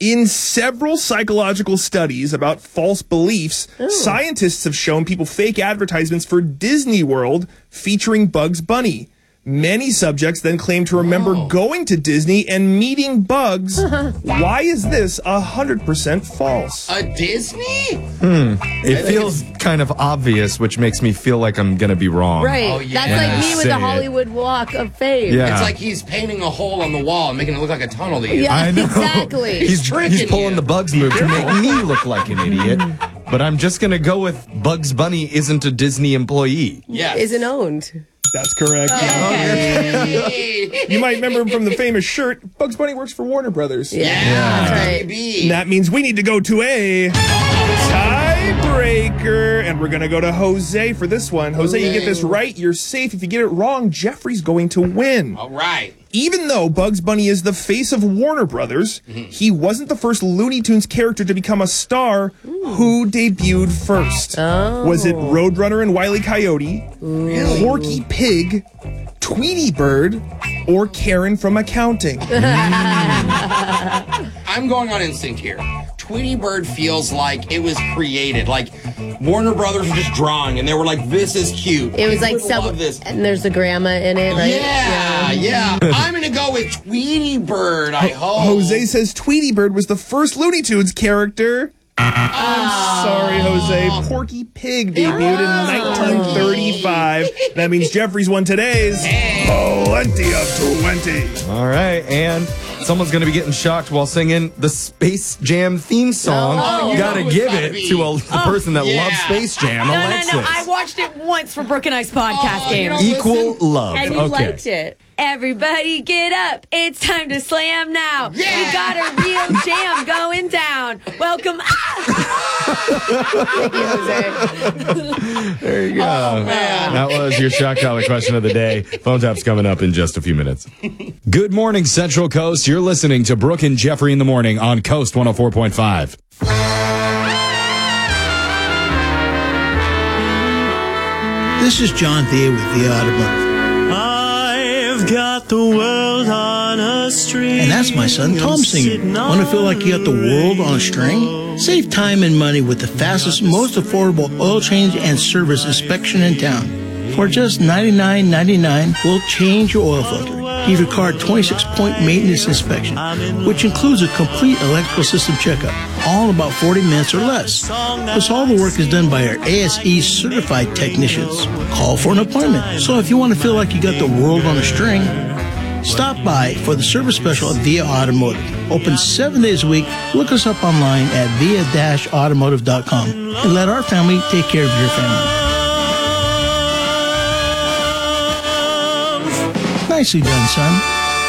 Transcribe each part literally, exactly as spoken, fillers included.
In several psychological studies about false beliefs, Ooh. scientists have shown people fake advertisements for Disney World featuring Bugs Bunny. Many subjects then claim to remember Whoa. going to Disney and meeting Bugs. Why is this one hundred percent false? A Disney? Hmm. It feels kind of obvious, which makes me feel like I'm going to be wrong. Right. Oh, yeah. That's like me with the Say Hollywood Walk of Fame. Yeah. It's like he's painting a hole on the wall and making it look like a tunnel to you. Yeah, I know. exactly. He's, tricking he's pulling you. the Bugs move to make me look like an idiot. But I'm just going to go with Bugs Bunny isn't a Disney employee. Yes. Isn't owned. That's correct. Hey. You might remember him from the famous shirt, Bugs Bunny works for Warner Brothers. Yeah. Yeah. That's right. Baby. And that means we need to go to a tiebreaker. And we're going to go to Jose for this one. Jose, you get this right, you're safe. If you get it wrong, Jeffrey's going to win. All right. Even though Bugs Bunny is the face of Warner Brothers, mm-hmm. he wasn't the first Looney Tunes character to become a star. Ooh. Who debuted first? Oh. Was it Roadrunner and Wile E. Coyote, Really? Porky Pig, Tweety Bird, or Karen from Accounting? I'm going on instinct here. Tweety Bird feels like it was created. Like Warner Brothers were just drawing, and they were like, "This is cute." It was Kids like would some, love this. and there's the grandma in it, right? Yeah, yeah. I'm gonna go with Tweety Bird. I hope. Jose says Tweety Bird was the first Looney Tunes character. I'm sorry, Jose. Porky Pig debuted in nineteen thirty-five. That means Jeffrey's won today's plenty of twenty. All right, and someone's going to be getting shocked while singing the Space Jam theme song. Oh, you got to know it's give gotta it be. to a, the Oh, person that yeah. loves Space Jam, No, Alexis. no, no. I watched it once for Brooke and I's podcast Oh, game. you don't Equal listen? love. And you okay. liked it. Everybody get up. It's time to slam now. Yeah. We got a real jam going down. Welcome. Thank you, Jose. There you go. Oh, man. That was your shock collar question of the day. Phone tap's coming up in just a few minutes. Good morning, Central Coast. You're listening to Brooke and Jeffrey in the morning on Coast one oh four point five. This is John Thea with Thea Automotive. I've got the world on a string. And that's my son Tom singing. Want to feel like you got the world on a string? Save time and money with the fastest, most affordable oil change and service inspection in town. For just ninety-nine ninety-nine, we'll change your oil filter. Give your car a twenty-six point maintenance inspection, which includes a complete electrical system checkup, all in about forty minutes or less. Plus, all the work is done by our A S E certified technicians. Call for an appointment. So if you want to feel like you got the world on a string, stop by for the service special at Via Automotive. Open seven days a week. Look us up online at via dash automotive dot com and let our family take care of your family. Nicely done, son.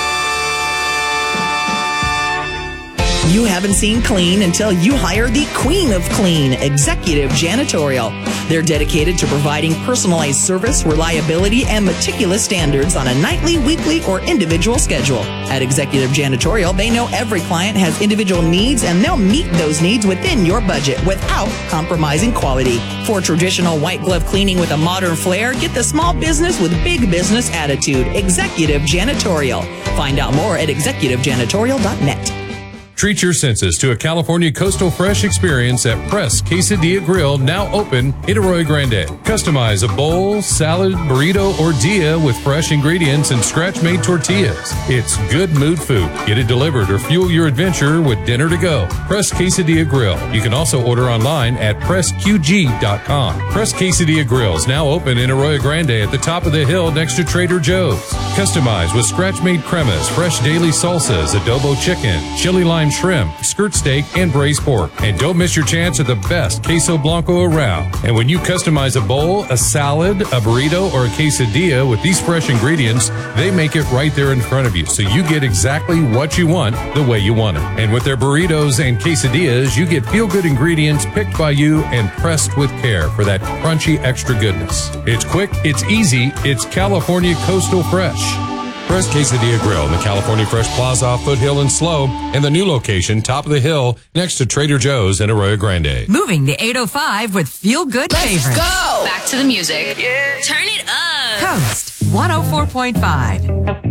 You haven't seen clean until you hire the queen of clean, Executive Janitorial. They're dedicated to providing personalized service, reliability, and meticulous standards on a nightly, weekly, or individual schedule. At Executive Janitorial, they know every client has individual needs, and they'll meet those needs within your budget without compromising quality. For traditional white glove cleaning with a modern flair, get the small business with big business attitude. Executive Janitorial. Find out more at executive janitorial dot net. Treat your senses to a California Coastal Fresh experience at Press Quesadilla Grill, now open in Arroyo Grande. Customize a bowl, salad, burrito, or dia with fresh ingredients and scratch-made tortillas. It's good mood food. Get it delivered or fuel your adventure with dinner to go. Press Quesadilla Grill. You can also order online at press q g dot com. Press Quesadilla Grill is now open in Arroyo Grande at the top of the hill next to Trader Joe's. Customize with scratch-made cremas, fresh daily salsas, adobo chicken, chili lime shrimp, skirt steak, and braised pork. And don't miss your chance at the best queso blanco around. And when you customize a bowl, a salad, a burrito, or a quesadilla with these fresh ingredients, they make it right there in front of you, so you get exactly what you want the way you want it. And with their burritos and quesadillas, you get feel-good ingredients picked by you and pressed with care for that crunchy extra goodness. It's quick, it's easy, it's California Coastal Fresh. Press Quesadilla Grill in the California Fresh Plaza, Foothill and Slow, and the new location, top of the hill, next to Trader Joe's in Arroyo Grande. Moving the eight oh five with Feel Good Favorites. Let's go! Back to the music. Yeah. Turn it up. Coast one oh four point five.